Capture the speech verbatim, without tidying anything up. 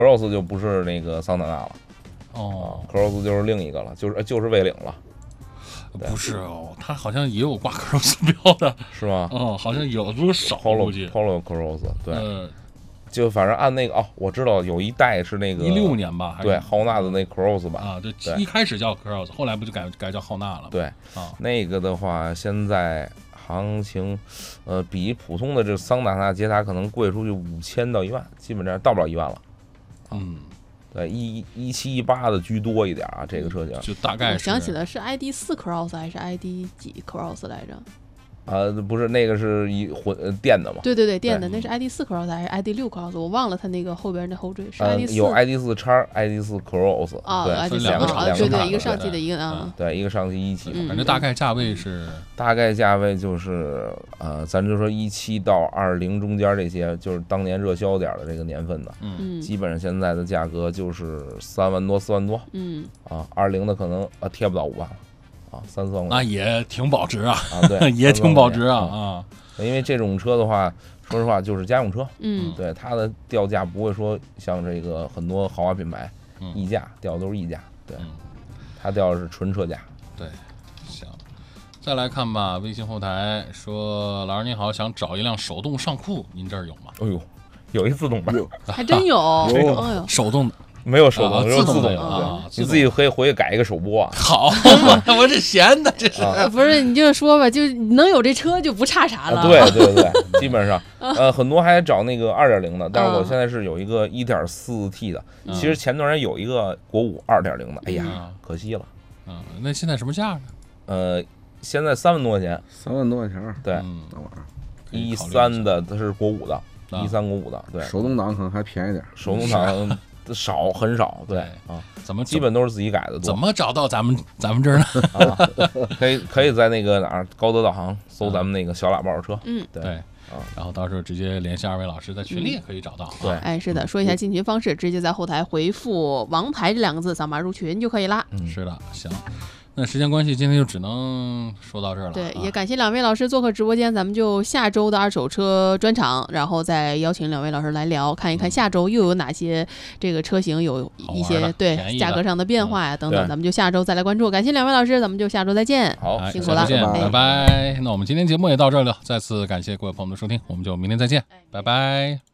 Cross 就不是那个桑塔纳了。 哦、 啊、，Cross 就是另一个了，就是就是魏领了。 不是哦，他好像也有挂 Cross 标的， 是吗？ 哦，好像有，不是少，估计 Polo Cross 对。 呃就反正按那个哦，我知道有一代是那个一六年吧， 对浩纳的那 Cross 吧啊，对，一开始叫 Cross， 后来不就改改叫浩纳了吗？ 对啊，那个的话现在行情，呃，比普通的这桑塔纳捷达可能贵出去五千到一万，基本上到不了一万了。 嗯， 对，一一七一八的居多一点啊，这个车型就大概我想起了是 I D 四 Cross 还是 I D 几 Cross 来着？ 呃，不是那个是一混呃电的嘛？ 对对对，电的那是 I D 四 Cross 还是 I D 六 Cross？ 我忘了它那个后边那后缀是 I D 四、 呃。有 I D 四叉 I D 四 Cross 啊， 对， I D 四两个啊， 两个对对，一个上汽的一个啊， 对，一个上汽一汽， 反正大概价位是大概价位就是呃，咱就说一七到二零中间这些，就是当年热销点的这个年份的， 嗯， 基本上现在的价格就是三万多四万多， 嗯啊，二零的可能啊贴不到五万了。啊，三四万那也挺保值啊， 啊，对， 也挺保值啊啊！ 因为这种车的话，说实话就是家用车， 嗯， 对它的掉价不会说像这个很多豪华品牌溢价掉的都是溢价，对，它掉的是纯车价。 对，行，再来看吧，微信后台说老师您好，想找一辆手动上库，您这儿有吗？ 哎呦，有一自动的， 还真有，哎呦， 手动的。 没有手动，只有自动的啊！ 你自己可以回去改一个手拨啊。 好嘛，我这闲的，这是不是？你就说吧，就能有这车就不差啥了。 对对对，基本上，呃，很多还找那个二点零的，但是我现在是有一个一点四 T 的。其实前段时间有一个国五二点零的，哎呀，可惜了。 嗯，那现在什么价呢？ 呃，现在三万多块钱， 三万多块钱， 对， 那玩意儿， 一三的它是国五的，一三国五的，对， 手动挡可能还便宜点， 手动挡。少很少，对啊， 怎么基本都是自己改的多。 怎么找到咱们咱们这儿呢？ 啊，可以可以在那个哪儿高德导航搜咱们那个小喇叭车， 嗯， 对啊，然后到时候直接联系二位老师，在群里也可以找到。 对， 哎，是的，说一下进群方式，直接在后台回复“王牌”这两个字，扫码入群就可以啦。 嗯，是的，行。那时间关系，今天就只能说到这儿了。 对， 啊、 也感谢两位老师做客直播间，咱们就下周的二手车专场，然后再邀请两位老师来聊，看一看下周又有哪些这个车型有一些对价格上的变化呀、嗯、等等，咱们就下周再来关注。感谢两位老师，咱们就下周再见。 好， 辛苦了， 再见，拜拜。那我们今天节目也到这儿了，再次感谢各位朋友们的收听，我们就明天再见，拜拜。